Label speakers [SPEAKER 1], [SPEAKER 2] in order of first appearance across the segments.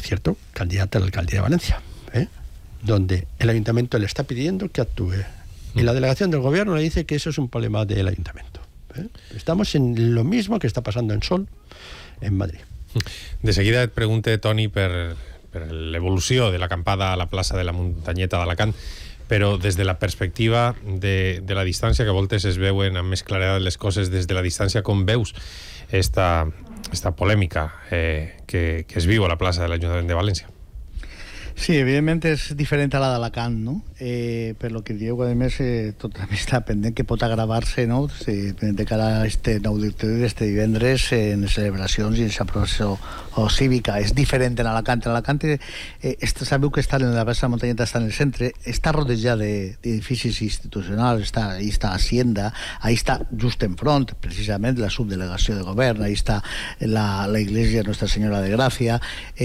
[SPEAKER 1] cierto, candidata a la alcaldía de Valencia, donde el ayuntamiento le está pidiendo que actúe. Y la delegación del gobierno le dice que eso es un problema del ayuntamiento. Estamos en lo mismo que está pasando en Sol, en Madrid.
[SPEAKER 2] De seguida et pregunte, Toni, per l'evolució de l'acampada a la plaça de la Muntanyeta d'Alacant, però des de la perspectiva de la distància, que a voltes es veuen amb més claredat les coses des de la distància, com veus esta polèmica que es viu a la plaça de l'Ajuntament de València?
[SPEAKER 3] Sí, evidentment és diferent a la d'Alacant, no? Per lo que dieu, a més, tot també està pendent que pot agravar-se, no? De cara a este 9 d'octubre, este divendres, en les celebracions i en la processó cívica. És diferent en Alacant. En Alacant, sabeu que està en la plaça de la Muntanyeta, està en el centre, està rodejada d'edificis institucionals, ahí està Hacienda, ahí està just enfront, precisament, la subdelegació de govern, ahí està la iglesia Nuestra Senyora de Gràcia.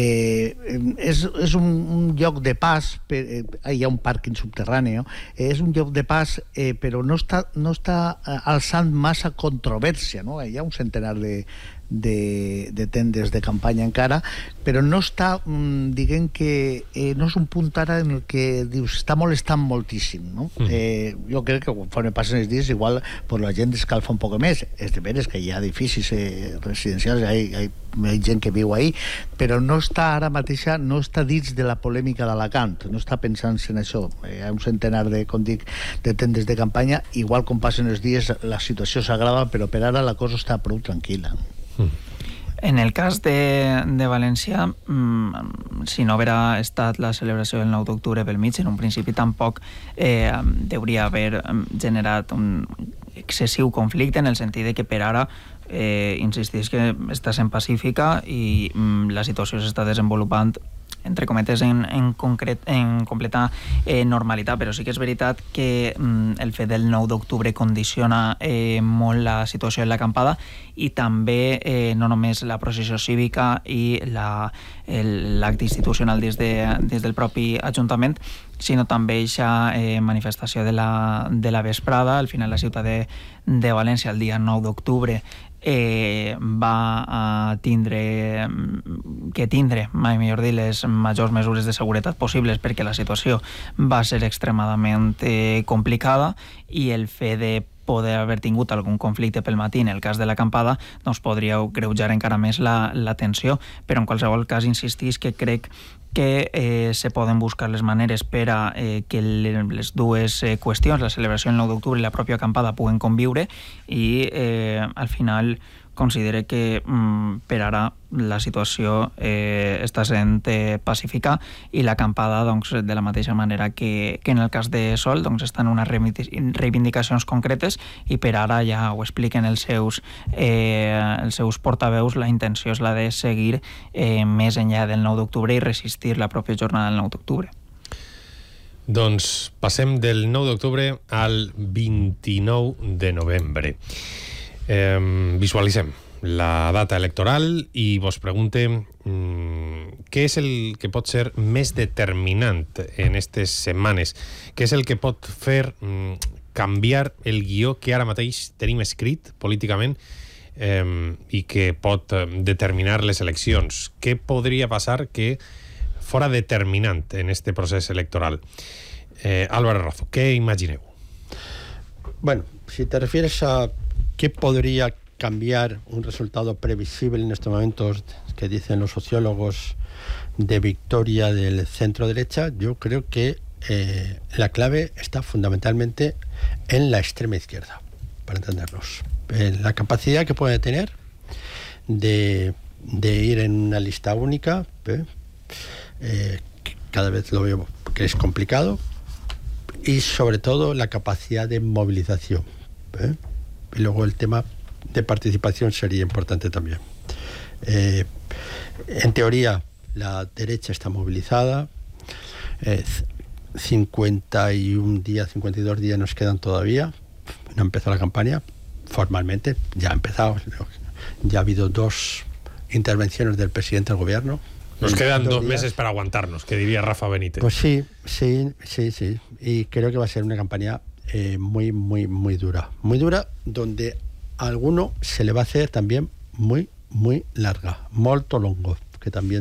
[SPEAKER 3] És un lloc de pas, hi ha un pàrquing subterrani, és un lloc de pas, però no està alçant massa controvèrsia, no? Hi ha un centenar de tendes de campanya encara, però no està, diguem que no és un punt ara en el que dius, està molestant moltíssim, no? Jo crec que conforme passen els dies igual la gent escalfa un poc més. És de veres que hi ha edificis residencials, hi ha gent que viu ahí, però no està ara mateixa, no està dins de la polèmica d'Alacant, no està pensant en això. Hi ha un centenar com dic, de tendes de campanya, igual com passen els dies la situació s'agrava, però per ara la cosa està prou tranquil·la.
[SPEAKER 4] En el cas de València, si no haurà estat la celebració del 9 d'octubre pel mig, en un principi tampoc hauria haver generat un excessiu conflicte, en el sentit de que per ara insistís que està sent pacífica i la situació s'està desenvolupant entre cometes en completa normalitat, però sí que és veritat que el fet del 9 d'octubre condiciona molt la situació de l'acampada i també no només la processió cívica i l'acte institucional des del propi Ajuntament, sinó també aquesta manifestació de la vesprada. Al final la ciutat de València el dia 9 d'octubre va tindre, mai millor dir, les majors mesures de seguretat possibles, perquè la situació va ser extremadament complicada i el fet de poder haver tingut algun conflicte pel matí en el cas de l'acampada doncs podria greujar encara més la tensió, però en qualsevol cas insistís que crec que se poden buscar les maneres per a que les dues qüestions, la celebració del 9 d'octubre i la pròpia acampada, puguen conviure i al final considere que per ara la situació està sent pacífica i l'acampada, doncs, de la mateixa manera que en el cas de Sol, doncs, estan unes reivindicacions concretes i per ara ja ho expliquen els seus portaveus, la intenció és la de seguir més enllà del 9 d'octubre i resistir la pròpia jornada del 9 d'octubre.
[SPEAKER 2] Doncs passem del 9 d'octubre al 29 de novembre. Visualitzem la data electoral i vos pregunte què és el que pot ser més determinant en aquestes setmanes, què és el que pot fer canviar el guió que ara mateix tenim escrit políticament i que pot determinar les eleccions. Què podria passar que fora determinant en este procés electoral? Álvaro Razo, què imagineu?
[SPEAKER 1] Bueno, si te refieres a qué podría cambiar un resultado previsible en estos momentos que dicen los sociólogos de victoria del centro derecha, yo creo que la clave está fundamentalmente en la extrema izquierda, para entendernos. La capacidad que puede tener de ir en una lista única, cada vez lo veo que es complicado, y sobre todo la capacidad de movilización. Y luego el tema de participación sería importante también. En teoría, la derecha está movilizada. 51 días, 52 días nos quedan todavía. No ha empezado la campaña formalmente, ya ha empezado. Ya ha habido 2 intervenciones del presidente del gobierno.
[SPEAKER 2] Nos quedan 2 meses para aguantarnos, que diría Rafa Benítez.
[SPEAKER 1] Pues sí. Y creo que va a ser una campaña muy, muy, muy dura. Muy dura, donde a alguno se le va a hacer también muy, muy larga. Molto longo, que también